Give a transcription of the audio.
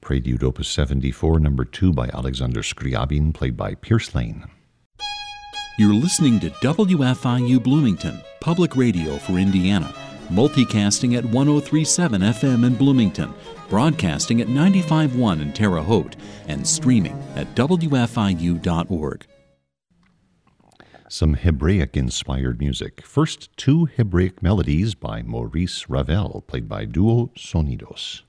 Prelude Opus 74, number 2 by Alexander Scriabin, played by Pierce Lane. You're listening to WFIU Bloomington, public radio for Indiana, multicasting at 103.7 FM in Bloomington, broadcasting at 95.1 in Terre Haute, and streaming at WFIU.org. Some Hebraic-inspired music. First, two Hebraic melodies by Maurice Ravel, played by Duo Sonidos.